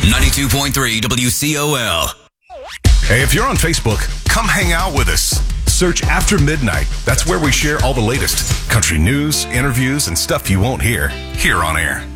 92.3 WCOL. Hey, if you're on Facebook, come hang out with us. Search After Midnight. That's where we share all the latest country news, interviews, and stuff you won't hear here on air.